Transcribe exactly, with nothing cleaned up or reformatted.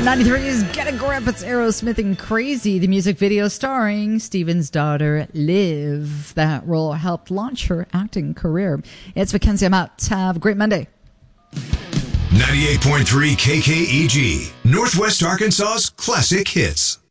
ninety-three's Get a Grip. It's Aerosmith and Crazy, the music video starring Steven's daughter, Liv. That role helped launch her acting career. It's Mackenzie. I'm out. Have a great Monday. ninety-eight point three K K E G, Northwest Arkansas's classic hits.